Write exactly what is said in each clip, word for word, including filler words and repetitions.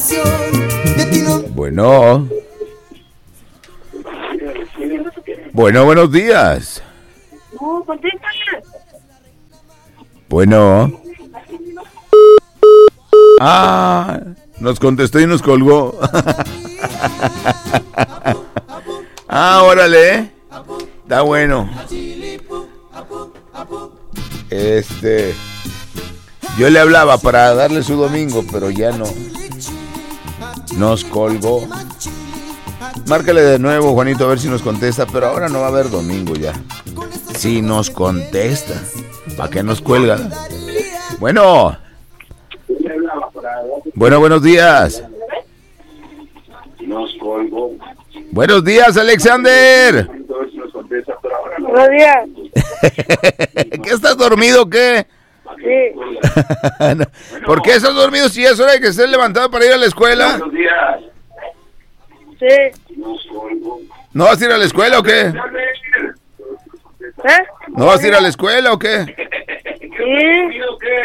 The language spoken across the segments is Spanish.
Bueno. Bueno, buenos días. No, contéstale. Bueno. Ah, nos contestó y nos colgó. Ah, órale. Está bueno. Este... Yo le hablaba para darle su domingo, pero ya no. Nos colgó. Márcale de nuevo, Juanito, a ver si nos contesta, pero ahora no va a haber domingo ya. Si nos contesta, ¿para qué nos cuelga? Bueno. Bueno, buenos días. Nos colgó. Buenos días, Alexander. Buenos días. ¿Qué, estás dormido o qué? Sí. No. ¿Por qué estás dormido si es hora de que estés levantado para ir a la escuela? Buenos días. Sí. ¿No vas a ir a la escuela o qué? ¿Eh? ¿No vas a ir a la escuela o qué? Sí.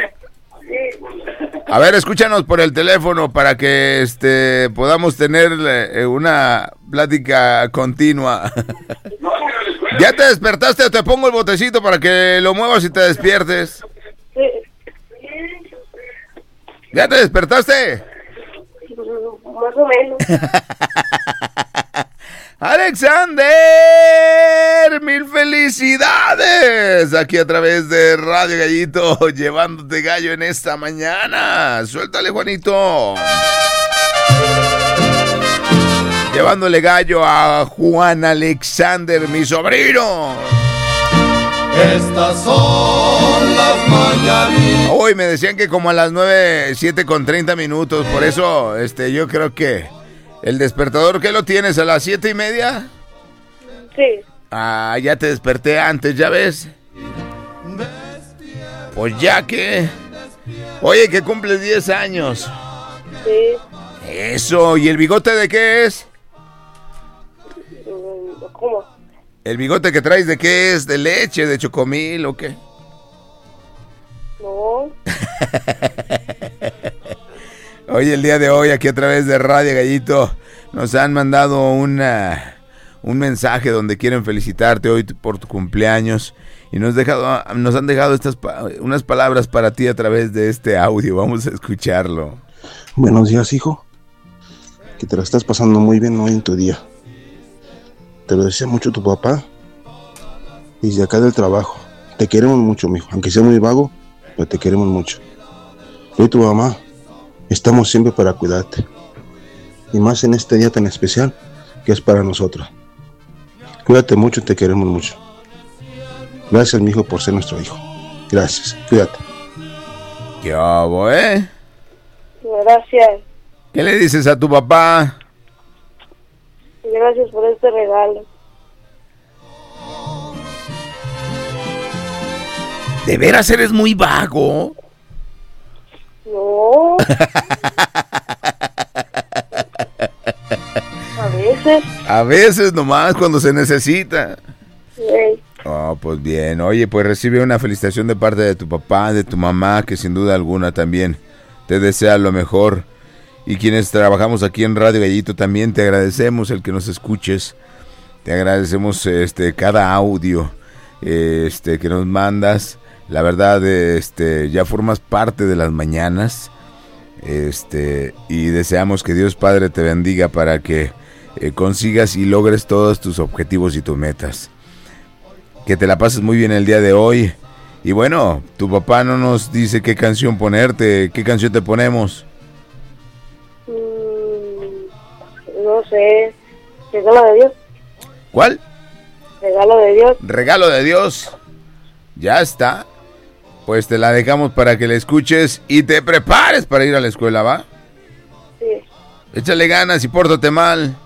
A ver, escúchanos por el teléfono para que este podamos tener eh, una plática continua. ¿Ya te despertaste o te pongo el botecito para que lo muevas y te despiertes? Sí. ¿Ya te despertaste? Más o menos. Alexander, mil felicidades. Aquí a través de Radio Gallito, llevándote gallo en esta mañana. Suéltale, Juanito. Llevándole gallo a Juan Alexander, mi sobrino. Estas son las mañanitas. Hoy me decían que como a las nueve, siete con treinta minutos. Por eso, este, yo creo que el despertador, ¿qué lo tienes? ¿A las siete y media? Sí. Ah, ya te desperté antes, ¿ya ves? Pues ya que... Oye, que cumples diez años. Sí. Eso, ¿y el bigote de qué es? ¿Cómo? ¿El bigote que traes de qué es? ¿De leche, de chocomil o qué? No. Oye, el día de hoy aquí a través de Radio Gallito nos han mandado una, un mensaje donde quieren felicitarte hoy por tu cumpleaños y nos, dejado, nos han dejado estas unas palabras para ti a través de este audio. Vamos a escucharlo. Buenos días, hijo. Que te lo estás pasando muy bien hoy en tu día. Te lo decía mucho tu papá desde acá del trabajo. Te queremos mucho, mijo, aunque sea muy vago, pero te queremos mucho. Yo y tu mamá estamos siempre para cuidarte, y más en este día tan especial que es para nosotros. Cuídate mucho, te queremos mucho. Gracias, mijo, por ser nuestro hijo. Gracias, cuídate. ¿Qué hago, eh? Gracias. ¿Qué le dices a tu papá? Gracias por este regalo. ¿De veras eres muy vago? No. A veces. A veces nomás, cuando se necesita. Sí. Oh, pues bien. Oye, pues recibe una felicitación de parte de tu papá, de tu mamá, que sin duda alguna también te desea lo mejor. Y quienes trabajamos aquí en Radio Gallito también te agradecemos el que nos escuches. Te agradecemos este cada audio este que nos mandas. La verdad, este ya formas parte de las mañanas. Este y deseamos que Dios Padre te bendiga para que eh, consigas y logres todos tus objetivos y tus metas. Que te la pases muy bien el día de hoy. Y bueno, tu papá no nos dice qué canción ponerte, qué canción te ponemos. No sé. ¿Regalo de Dios? ¿Cuál? Regalo de Dios. Regalo de Dios. Ya está. Pues te la dejamos para que la escuches y te prepares para ir a la escuela, ¿va? Sí. Échale ganas y pórtate mal.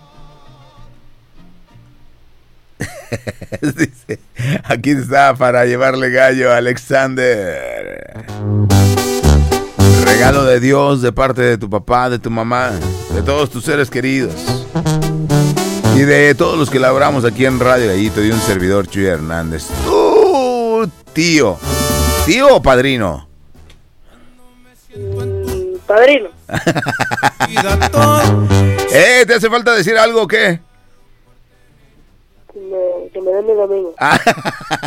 Dice, aquí está para llevarle gallo a Alexander. Regalo de Dios de parte de tu papá, de tu mamá, de todos tus seres queridos y de todos los que laboramos aquí en Radio Gallito, y un servidor, Chuy Hernández. ¡Uh, tío! ¿Tío o padrino? Mm, Padrino. ¿Eh? ¿Te hace falta decir algo o qué? Que me, que me den mi domingo.